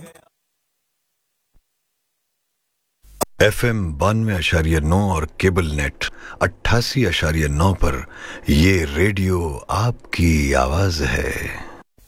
FM 92.9 और cable net 88.9 पर ये रेडियो आपकी आवाज है।